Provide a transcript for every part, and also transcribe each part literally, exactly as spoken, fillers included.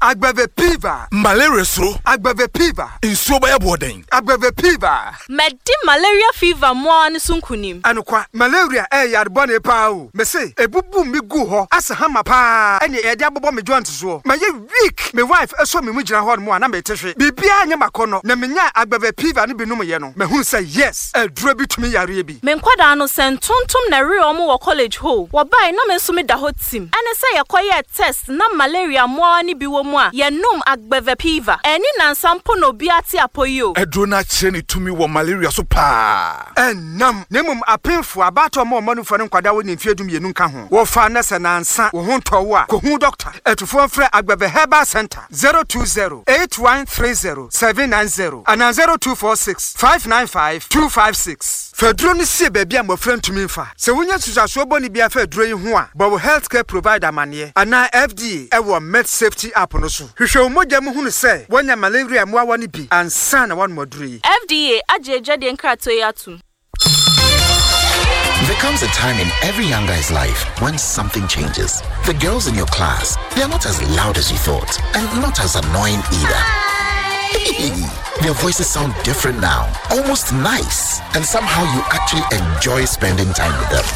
Agbevepiva. Malaria so. Agbevepiva. Insuo ba yeboden. Agbevepiva. Medi malaria fever mo an sunkunim. Anokwa malaria e yarbone pa o. Me say ebubu mi gu ho asa hama pa. Ene e de abobo me joint so. Ma ye weak. Me wife eso me mu gina ho mo na me tehwe. Bibia anya makono na menya agbevepiva no binum ye no. Me hu say yes. Adura bitumi yare bi. Me nkwada no sentontom na re omo wo college ho. Wo bai na me so me da ho tim. Ene say yekoye test na malaria mo ani bi wo mu a ye num agbevepiva. Eni na nsampo no bi ate apoyo. Edro na kire ni tumi wo malaria so pa. Enam nemum apemfo abato mo manu fo ne nkwada wo ne mfiedum ye nu nka ho. Wo fa na se na nsa wo ho ntowo a ko hu doctor. Etufo frɛ Agbeve Herbal Center zero two zero eight one three zero seven nine zero and zero two four six five nine five two five six. Fedro ni sie ba bia mo frɛ ntumi mfa. Se wonya susaso boni bia fedro yi ho a, bo healthcare provider mane ana F D A e wo med safety app no so. Hwehwɛ wo mogya mu hunu sɛ wonya malaria mo awa ni bi ansa na won moduri. F D A ajeje de nkrato yi atum. There comes a time in every young guy's life when something changes. The girls in your class, they are not as loud as you thought, and not as annoying either. Their voices sound different now, almost nice, and somehow you actually enjoy spending time with them.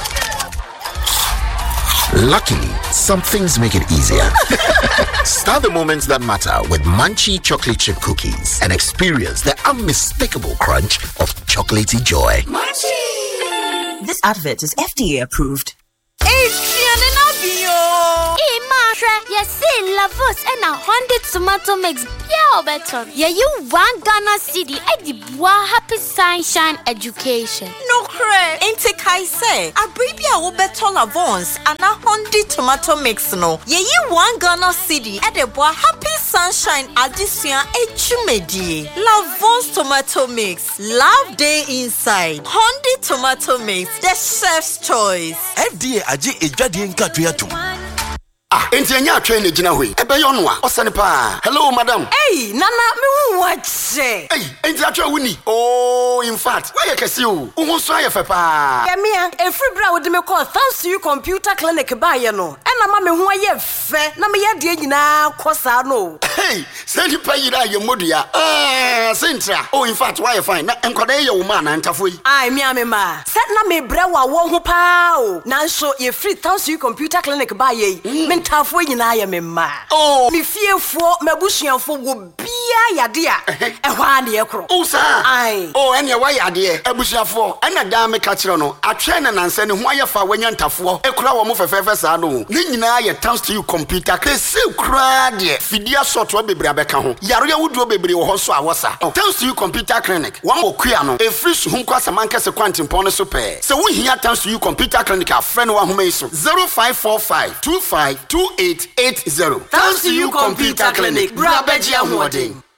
Luckily, some things make it easier. Start the moments that matter with Munchie chocolate chip cookies and experience the unmistakable crunch of chocolatey joy. Munchie! This advert is F D A approved. Hey, Fiona, hey, Masha, you see Lavos and a hundred tomato mix. Yeah, better. Yeah, you one Ghana City. I did happy sunshine education. No credit. Ain't it I say? A baby I will better Lavons and a hundred tomato mix. No, yeah, you one Ghana City. At the boy happy sunshine addition. Echumedi Lavons tomato mix. Love day inside. Hundred tomato mix. The chef's choice. F D A aji ejadi nka tuatu. Ah, enti anya atwe na gina hoi. Ebe yo no a, osane pa. Hello madam. Hey, nana me what say? Hey, enti atwe wuni. Oh, in fact, why you kesi o? Wo so ayefe pa. Ya mia, e free bra wo de me call thanks to you computer clinic ba ye no. E na ma me ho aye fe, na me ye de nyina kosa no. Hey, send pa yira ye modua. Ah, sentra. Oh, in fact, why you fine? Na enkoda ye wo ma na ntafo yi. Ai mia me ma. Set na me bra wa wo ho pa o. Na so ye free thanks to you computer clinic ba ye. Mm. Tafo nyina ya me ma. Oh, me fiefo mabusuanfo wo bia yade a e hwa na ye kro. Oh, sir. Ai. Oh, ene wa yade abusuafo. Ena da me ka kire no. Atwe na nanse ne ho ayefa wanya ntafo. E kura wo mo fefefe sa no. Ne nyina ye thanks to you computer. Ke se kura de. Fidia software bebre abeka ho. Yaro ya wuduo bebre wo ho so awosa. Thanks to you computer clinic. Wan okua no. E free so hu kwasa mankese kwantimpon no so pe. Se wo hia thanks to you computer clinic a friend wa homa iso. zero five four five two five two eight eight zero. Thanks to you computer clinic. Bra beji ahwodin.